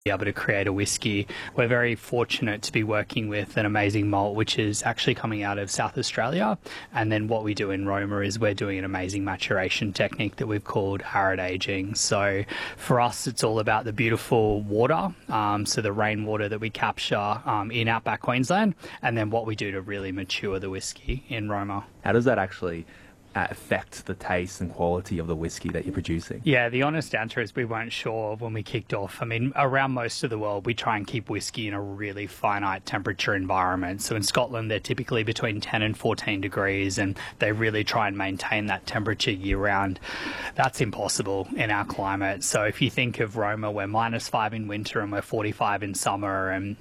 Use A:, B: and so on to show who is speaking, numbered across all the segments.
A: be able to create a whiskey. We're very fortunate to be working with an amazing malt, which is actually coming out of South Australia. And then what we do in Roma is we're doing an amazing maturation technique that we've called arid aging. So for us, it's all about the beautiful water, so the rainwater that we capture in outback Queensland, and then what we do to really mature the whiskey in Roma.
B: How does that actually affect the taste and quality of the whiskey that you're producing?
A: Yeah, the honest answer is we weren't sure when we kicked off. I mean, around most of the world, we try and keep whiskey in a really finite temperature environment. So in Scotland, they're typically between 10 and 14 degrees, and they really try and maintain that temperature year-round. That's impossible in our climate. So if you think of Roma, we're -5 in winter and we're 45 in summer. And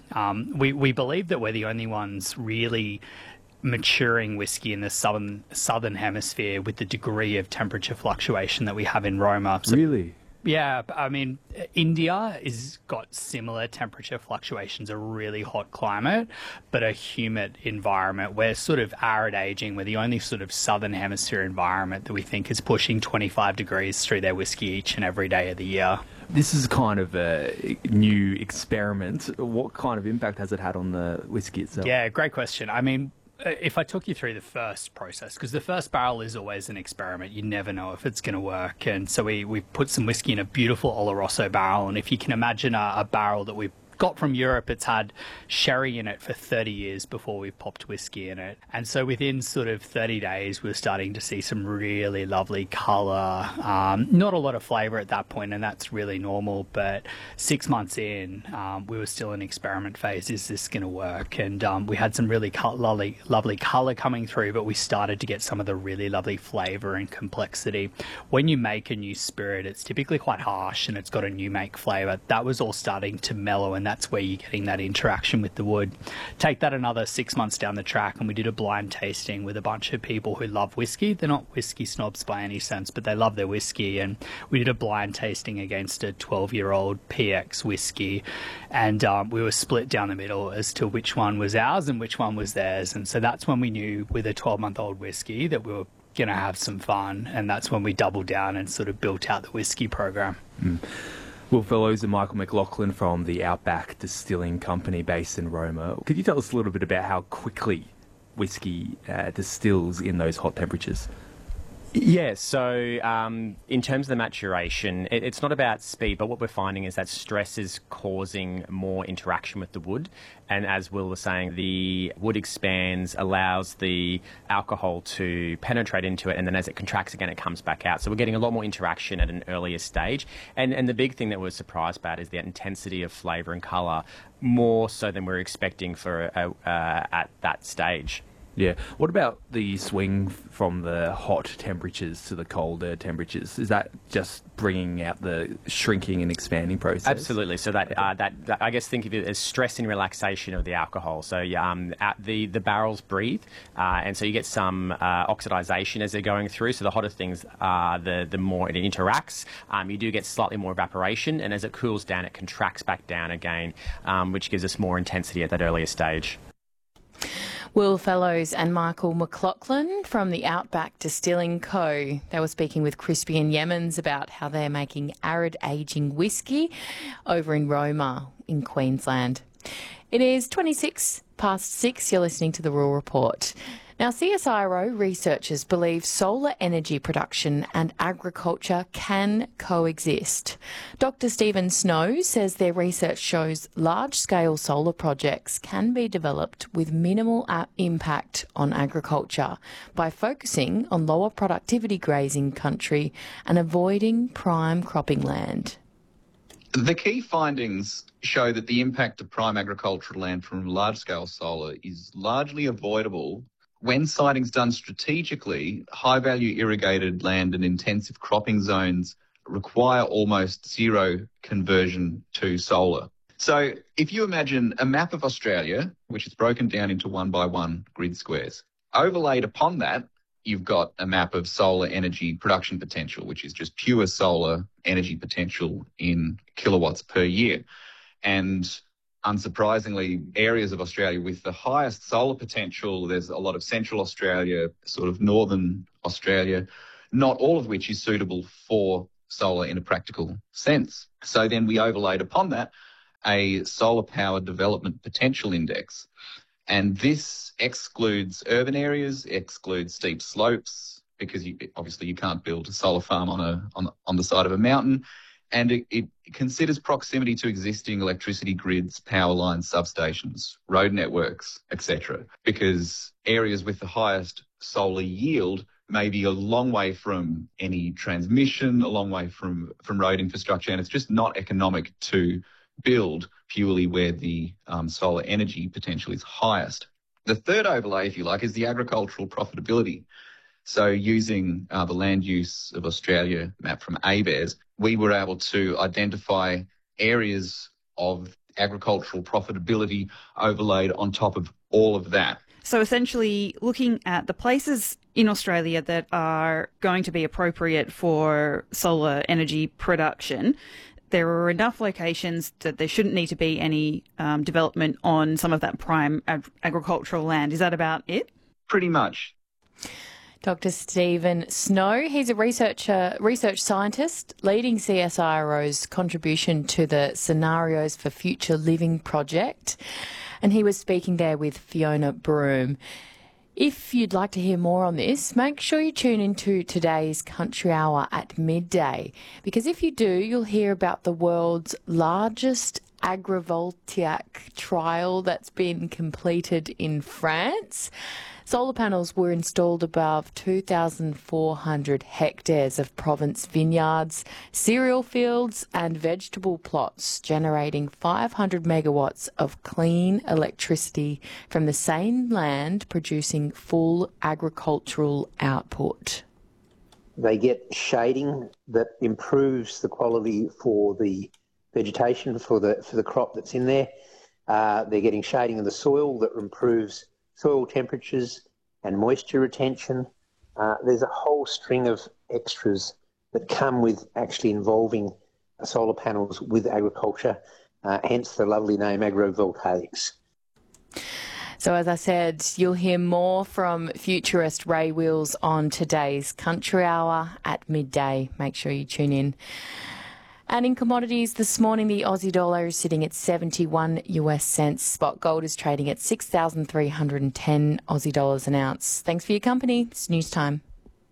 A: we believe that we're the only ones really maturing whiskey in the southern hemisphere with the degree of temperature fluctuation that we have in Roma. So,
B: Really?
A: yeah, I mean, India is got similar temperature fluctuations, a really hot climate, but a humid environment. We're sort of arid aging. We're the only sort of southern hemisphere environment that we think is pushing 25 degrees through their whiskey each and every day of the year.
B: This is kind of a new experiment. What kind of impact has it had on the whiskey itself?
A: Yeah, great question. I mean, if I took you through the first process, because the first barrel is always an experiment, you never know if it's going to work. And so we put some whiskey in a beautiful Oloroso barrel. And if you can imagine a barrel that we got from Europe, it's had sherry in it for 30 years before we popped whiskey in it. And so within sort of 30 days, we're starting to see some really lovely colour. Not a lot of flavour at that point, and that's really normal. But 6 months in, we were still in experiment phase. Is this going to work? And we had some really lovely colour coming through, but we started to get some of the really lovely flavour and complexity. When you make a new spirit, it's typically quite harsh and it's got a new make flavour. That was all starting to mellow, and that's where you're getting that interaction with the wood. Take that another 6 months down the track, and we did a blind tasting with a bunch of people who love whiskey. They're not whiskey snobs by any sense, but they love their whiskey. And we did a blind tasting against a 12-year-old PX whiskey, and we were split down the middle as to which one was ours and which one was theirs. And so that's when we knew with a 12-month-old whiskey that we were going to have some fun, and that's when we doubled down and sort of built out the whiskey program.
B: Will Fellows and Michael McLaughlin from the Outback Distilling Company based in Roma. Could you tell us a little bit about how quickly whiskey distills in those hot temperatures?
C: Yeah, so in terms of the maturation, it's not about speed, but what we're finding is that stress is causing more interaction with the wood. And as Will was saying, the wood expands, allows the alcohol to penetrate into it, and then as it contracts again, it comes back out. So we're getting a lot more interaction at an earlier stage. And the big thing that we're surprised about is the intensity of flavour and colour, more so than we're expecting for at that stage.
B: Yeah. What about the swing from the hot temperatures to the colder temperatures? Is that just bringing out the shrinking and expanding process?
C: Absolutely. So that I guess think of it as stress and relaxation of the alcohol. So the barrels breathe, and so you get some oxidization as they're going through. So the hotter things, the more it interacts. You do get slightly more evaporation, and as it cools down, it contracts back down again, which gives us more intensity at that earlier stage.
D: Will Fellows and Michael McLaughlin from the Outback Distilling Co. They were speaking with Crispian Yemens about how they're making arid aging whiskey over in Roma in Queensland. It is 26 past 6. You're listening to the Rural Report. Now, CSIRO researchers believe solar energy production and agriculture can coexist. Dr. Stephen Snow says their research shows large-scale solar projects can be developed with minimal impact on agriculture by focusing on lower productivity grazing country and avoiding prime cropping land.
E: The key findings show that the impact of prime agricultural land from large-scale solar is largely avoidable when siting's done strategically. High-value irrigated land and intensive cropping zones require almost zero conversion to solar. So if you imagine a map of Australia, which is broken down into 1x1 grid squares, overlaid upon that, you've got a map of solar energy production potential, which is just pure solar energy potential in kilowatts per year. And unsurprisingly, areas of Australia with the highest solar potential, there's a lot of Central Australia, sort of Northern Australia, not all of which is suitable for solar in a practical sense. So then we overlaid upon that a solar power development potential index. And this excludes urban areas, excludes steep slopes, because obviously you can't build a solar farm on the side of a mountain. And it considers proximity to existing electricity grids, power lines, substations, road networks, etc. Because areas with the highest solar yield may be a long way from any transmission, a long way from road infrastructure, and it's just not economic to build purely where the solar energy potential is highest. The third overlay, if you like, is the agricultural profitability. So using the land use of Australia map from ABARES, we were able to identify areas of agricultural profitability overlaid on top of all of that.
F: So essentially looking at the places in Australia that are going to be appropriate for solar energy production, there are enough locations that there shouldn't need to be any development on some of that prime agricultural land. Is that about it?
E: Pretty much.
D: Dr. Stephen Snow, he's a research scientist leading CSIRO's contribution to the Scenarios for Future Living project, and he was speaking there with Fiona Broome. If you'd like to hear more on this, make sure you tune into today's Country Hour at midday, because if you do, you'll hear about the world's largest agrivoltaic trial that's been completed in France. Solar panels were installed above 2,400 hectares of province vineyards, cereal fields and vegetable plots, generating 500 megawatts of clean electricity from the same land, producing full agricultural output.
G: They get shading that improves the quality for the vegetation, for the crop that's in there. They're getting shading in the soil that improves soil temperatures and moisture retention. There's a whole string of extras that come with actually involving solar panels with agriculture, hence the lovely name agrovoltaics.
D: So as I said, you'll hear more from futurist Ray Wills on today's Country Hour at midday. Make sure you tune in. And in commodities this morning, the Aussie dollar is sitting at 71 US cents. Spot gold is trading at 6,310 Aussie dollars an ounce. Thanks for your company. It's news time.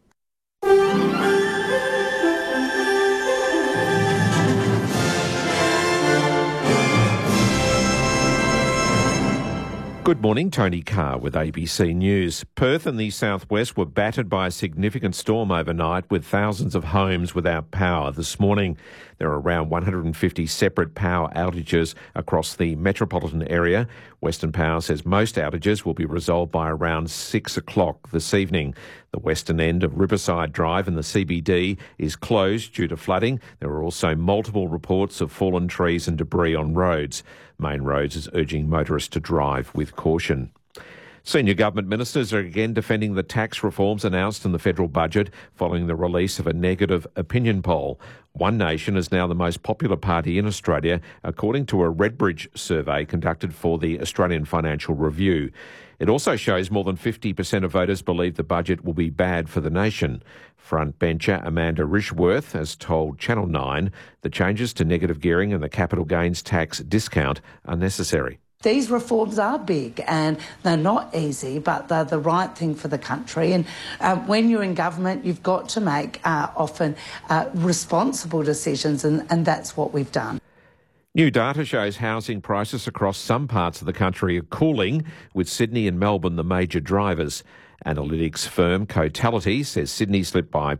H: Good morning, Tony Carr with ABC News. Perth and the southwest were battered by a significant storm overnight, with thousands of homes without power this morning. There are around 150 separate power outages across the metropolitan area. Western Power says most outages will be resolved by around 6 o'clock this evening. The western end of Riverside Drive in the CBD is closed due to flooding. There are also multiple reports of fallen trees and debris on roads. Main Roads is urging motorists to drive with caution. Senior government ministers are again defending the tax reforms announced in the federal budget following the release of a negative opinion poll. One Nation is now the most popular party in Australia, according to a Redbridge survey conducted for the Australian Financial Review. It also shows more than 50% of voters believe the budget will be bad for the nation. Frontbencher Amanda Rishworth has told Channel 9 the changes to negative gearing and the capital gains tax discount are necessary.
I: These reforms are big and they're not easy, but they're the right thing for the country. And when you're in government, you've got to make often responsible decisions, and that's what we've done.
H: New data shows housing prices across some parts of the country are cooling, with Sydney and Melbourne the major drivers. Analytics firm Cotality says Sydney slipped by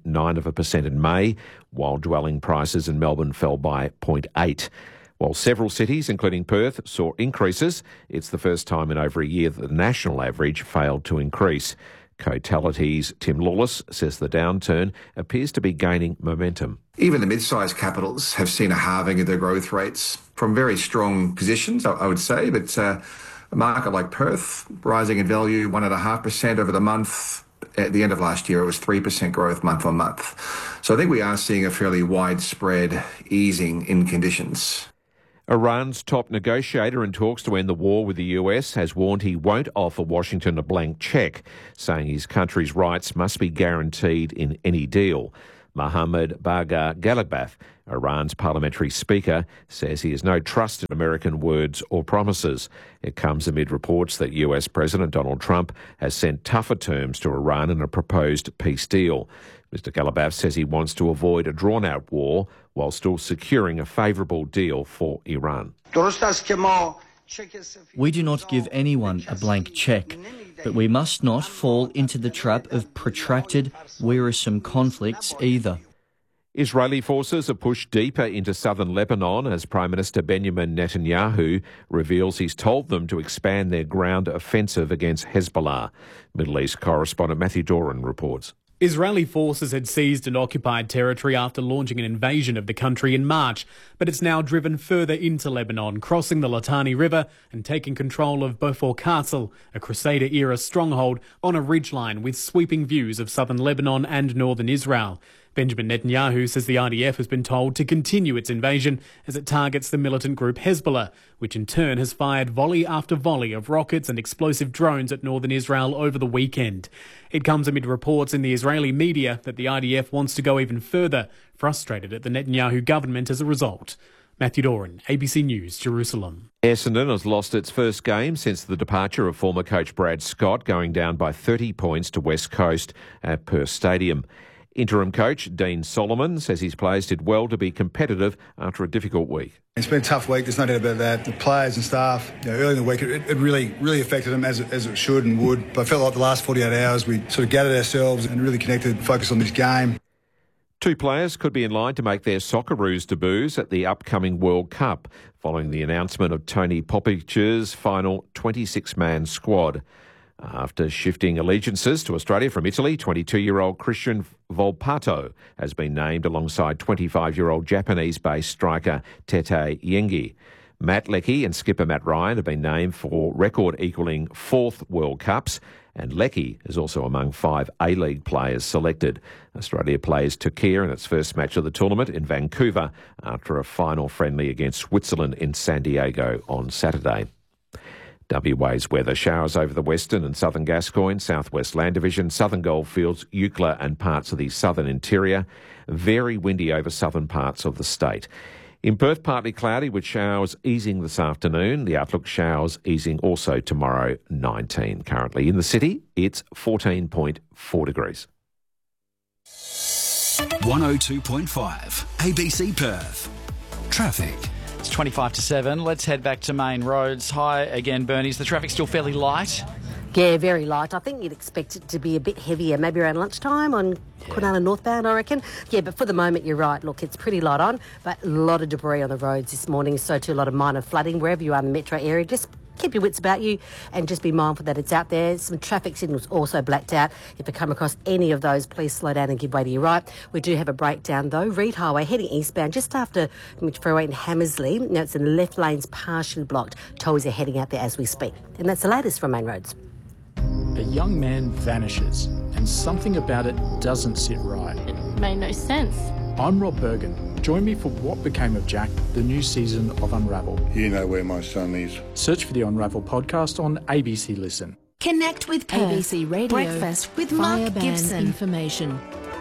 H: 0.9% in May, while dwelling prices in Melbourne fell by 0.8%. While several cities, including Perth, saw increases, it's the first time in over a year that the national average failed to increase. Cotality's Tim Lawless says the downturn appears to be gaining momentum.
J: Even the mid-sized capitals have seen a halving of their growth rates from very strong positions, I would say, but a market like Perth, rising in value 1.5% over the month. At the end of last year, it was 3% growth month on month. So I think we are seeing a fairly widespread easing in conditions.
H: Iran's top negotiator in talks to end the war with the US has warned he won't offer Washington a blank cheque, saying his country's rights must be guaranteed in any deal. Mohammad Bagher Ghalibaf, Iran's parliamentary speaker, says he has no trust in American words or promises. It comes amid reports that US President Donald Trump has sent tougher terms to Iran in a proposed peace deal. Mr. Ghalibaf says he wants to avoid a drawn-out war while still securing a favourable deal for Iran.
K: We do not give anyone a blank cheque, but we must not fall into the trap of protracted, wearisome conflicts either.
H: Israeli forces have pushed deeper into southern Lebanon as Prime Minister Benjamin Netanyahu reveals he's told them to expand their ground offensive against Hezbollah. Middle East correspondent Matthew Doran reports.
L: Israeli forces had seized and occupied territory after launching an invasion of the country in March, but it's now driven further into Lebanon, crossing the Litani River and taking control of Beaufort Castle, a Crusader-era stronghold on a ridgeline with sweeping views of southern Lebanon and northern Israel. Benjamin Netanyahu says the IDF has been told to continue its invasion as it targets the militant group Hezbollah, which in turn has fired volley after volley of rockets and explosive drones at northern Israel over the weekend. It comes amid reports in the Israeli media that the IDF wants to go even further, frustrated at the Netanyahu government as a result. Matthew Doran, ABC News, Jerusalem.
H: Essendon has lost its first game since the departure of former coach Brad Scott, going down by 30 points to West Coast at Perth Stadium. Interim coach Dean Solomon says his players did well to be competitive after a difficult week.
M: It's been a tough week, there's no doubt about that. The players and staff, early in the week, it really affected them as it should and would. But I felt like the last 48 hours we sort of gathered ourselves and really connected, focused on this game.
H: Two players could be in line to make their Socceroos debuts at the upcoming World Cup, following the announcement of Tony Popic's final 26-man squad. After shifting allegiances to Australia from Italy, 22-year-old Christian Volpato has been named alongside 25-year-old Japanese-based striker Tete Yengi. Matt Leckie and skipper Matt Ryan have been named for record-equalling fourth World Cups, and Leckie is also among 5 A-League players selected. Australia plays Turkey in its first match of the tournament in Vancouver after a final friendly against Switzerland in San Diego on Saturday. WA's weather: showers over the western and southern Gascoyne, southwest Land Division, southern Goldfields, Eucla and parts of the southern interior. Very windy over southern parts of the state. In Perth, partly cloudy with showers easing this afternoon. The outlook: showers easing also tomorrow, 19 currently. In the city, it's 14.4 degrees.
N: 102.5 ABC Perth. Traffic.
O: It's 25 to 7. Let's head back to main roads. Hi again, Bernie. Is the traffic still fairly light?
P: Yeah, very light. I think you'd expect it to be a bit heavier, maybe around lunchtime on Kwinana northbound, I reckon. Yeah, but for the moment, you're right. Look, it's pretty light on, but a lot of debris on the roads this morning, so too a lot of minor flooding wherever you are in the metro area. Just keep your wits about you and just be mindful that it's out there. Some traffic signals also blacked out. If you come across any of those, please slow down and give way to your right. We do have a breakdown though. Reed Highway heading eastbound just after Freeway in Hammersley. Now it's in the left lanes partially blocked. Tows are heading out there as we speak. And that's the latest from Main Roads.
Q: A young man vanishes and something about it doesn't sit right.
R: It made no sense.
Q: I'm Rob Bergen. Join me for What Became of Jack, the new season of Unravel.
S: You know where my son is.
Q: Search for the Unravel podcast on ABC Listen.
T: Connect with Perth.
U: ABC Radio.
T: Breakfast with Mark Gibson.
U: Information.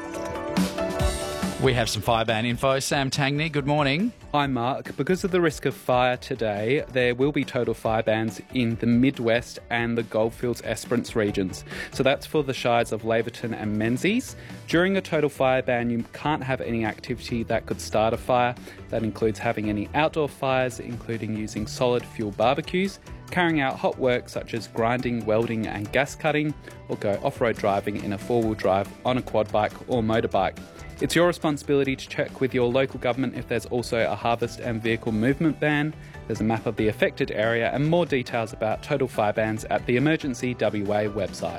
O: We have some fireban info. Sam Tangney, good morning.
V: Hi Mark. Because of the risk of fire today, there will be total fire bans in the Midwest and the Goldfields Esperance regions. So that's for the shires of Laverton and Menzies. During a total fire ban, you can't have any activity that could start a fire. That includes having any outdoor fires, including using solid fuel barbecues, carrying out hot work such as grinding, welding and gas cutting, or go off-road driving in a four-wheel drive on a quad bike or motorbike. It's your responsibility to check with your local government if there's also a harvest and vehicle movement ban. There's a map of the affected area and more details about total fire bans at the Emergency WA website.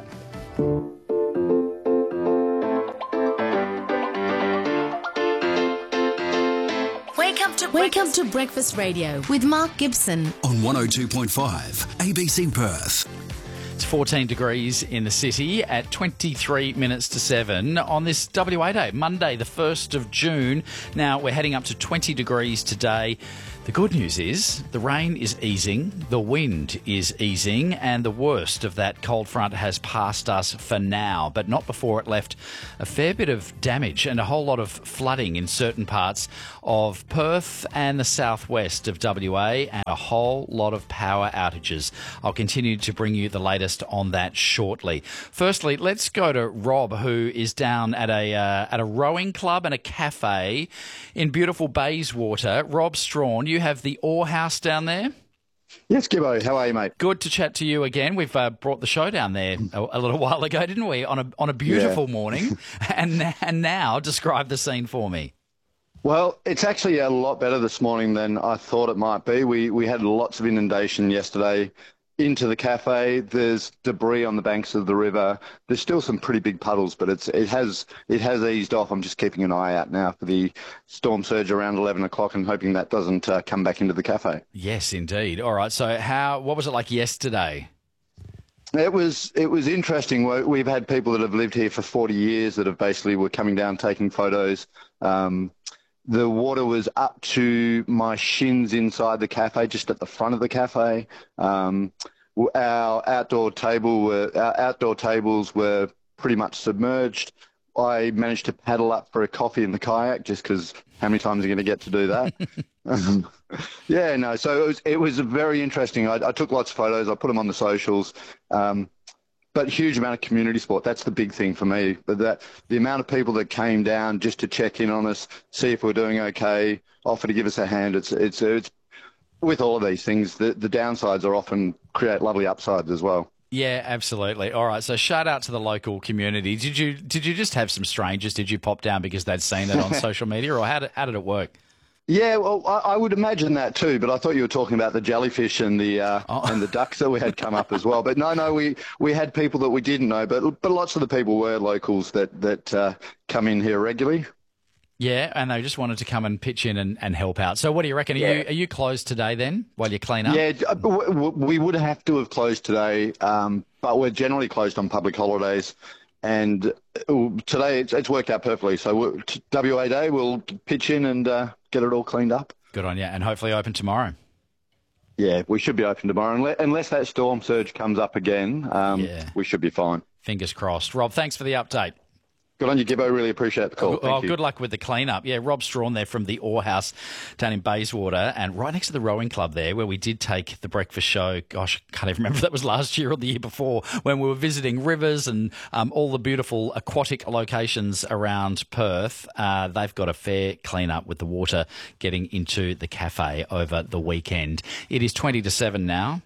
T: Welcome to Breakfast Radio with Mark Gibson
N: on 102.5 ABC Perth.
O: It's 14 degrees in the city at 23 minutes to 7 on this WA Day, Monday, the 1st of June. Now, we're heading up to 20 degrees today. The good news is the rain is easing, the wind is easing, and the worst of that cold front has passed us for now, but not before it left a fair bit of damage and a whole lot of flooding in certain parts of Perth and the southwest of WA, and a whole lot of power outages. I'll continue to bring you the latest on that shortly. Firstly, let's go to Rob, who is down at a rowing club and a cafe in beautiful Bayswater. Rob Strawn, you have the Ore House down there?
R: Yes, Gibbo. How are you, mate?
O: Good to chat to you again. We've brought the show down there a little while ago, didn't we? On a beautiful morning. And now describe the scene for me.
R: Well, it's actually a lot better this morning than I thought it might be. We had lots of inundation yesterday into the cafe. There's debris on the banks of the river. There's still some pretty big puddles, but it has eased off. I'm just keeping an eye out now for the storm surge around 11 o'clock and hoping that doesn't come back into the cafe.
O: Yes, indeed. All right. So what was it like yesterday?
R: It was interesting. We've had people that have lived here for 40 years that have basically were coming down taking photos. The water was up to my shins inside the cafe, just at the front of the cafe. Our outdoor tables were pretty much submerged. I managed to paddle up for a coffee in the kayak, just because how many times are you going to get to do that? Yeah, no. So it was very interesting. I took lots of photos. I put them on the socials. But huge amount of community support. That's the big thing for me. But the amount of people that came down just to check in on us, see if we're doing okay, offer to give us a hand. It's with all of these things, the downsides are often create lovely upsides as well.
O: Yeah, absolutely. All right. So shout out to the local community. Did you just have some strangers? Did you pop down because they'd seen it on social media, or how did it work?
R: Yeah, well, I would imagine that too, but I thought you were talking about the jellyfish and the and the ducks that we had come up as well. But no, we had people that we didn't know, but lots of the people were locals that come in here regularly.
O: Yeah, and they just wanted to come and pitch in and help out. So what do you reckon? Are you closed today then while you clean up?
R: Yeah, we would have to have closed today, but we're generally closed on public holidays. And today it's worked out perfectly. So WA Day, we'll pitch in and get it all cleaned up.
O: Good on you. And hopefully open tomorrow.
R: Yeah, we should be open tomorrow. Unless that storm surge comes up again, we should be fine.
O: Fingers crossed. Rob, thanks for the update.
R: Good on you, Gibbo. Really appreciate the call. Thank you.
O: Good luck with the clean-up. Yeah, Rob Strawn there from the Ore House down in Bayswater, and right next to the rowing club there, where we did take the breakfast show. Gosh, I can't even remember if that was last year or the year before, when we were visiting rivers and all the beautiful aquatic locations around Perth. They've got a fair clean-up with the water getting into the cafe over the weekend. It is 20 to 7 now.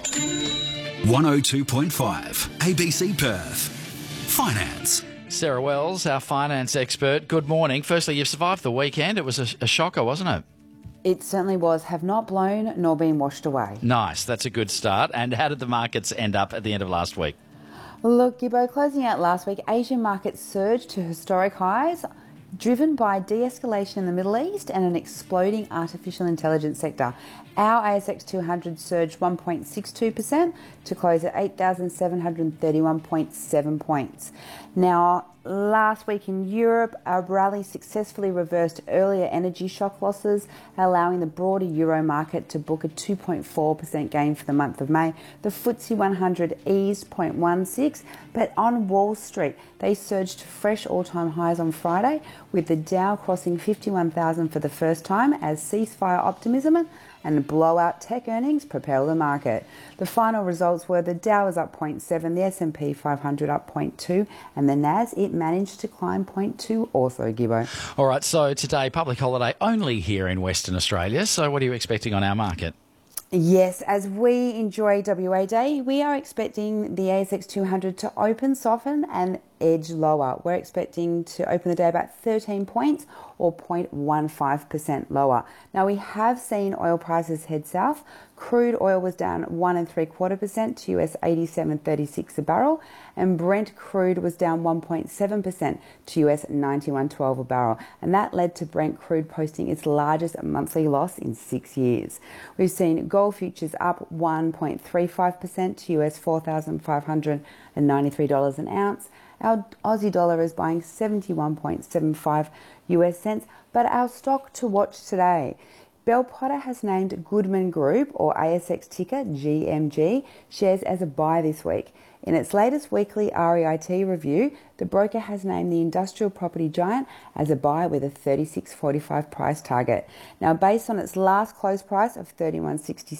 N: 102.5 ABC Perth. Finance.
O: Sarah Wells, our finance expert. Good morning. Firstly, you've survived the weekend. It was a shocker, wasn't it?
S: It certainly was. Have not blown nor been washed away.
O: Nice. That's a good start. And how did the markets end up at the end of last week?
S: Look, Gibbo, closing out last week, Asian markets surged to historic highs, driven by de-escalation in the Middle East and an exploding artificial intelligence sector. Our ASX 200 surged 1.62% to close at 8,731.7 points. Now, last week in Europe, our rally successfully reversed earlier energy shock losses, allowing the broader euro market to book a 2.4% gain for the month of May. The FTSE 100 eased 0.16%, but on Wall Street, they surged to fresh all-time highs on Friday, with the Dow crossing 51,000 for the first time as ceasefire optimism and blowout tech earnings propel the market. The final results were the Dow was up 0.7%, the S&P 500 up 0.2%, and the NAS, it managed to climb 0.2% also, Gibbo.
O: All right, so today, public holiday only here in Western Australia. So what are you expecting on our market?
S: Yes, as we enjoy WA Day, we are expecting the ASX 200 to open, soften and edge lower. We're expecting to open the day about 13 points or 0.15% lower. Now, we have seen oil prices head south. Crude oil was down 1 3/4% to US 87.36 a barrel, and Brent crude was down 1.7% to US 91.12 a barrel, and that led to Brent crude posting its largest monthly loss in 6 years. We've seen gold futures up 1.35% to US $4,593 an ounce. Our Aussie dollar is buying 71.75 US cents, but our stock to watch today. Bell Potter has named Goodman Group, or ASX ticker GMG, shares as a buy this week. In its latest weekly REIT review, the broker has named the industrial property giant as a buy with a $36.45 price target. Now, based on its last close price of $31.66,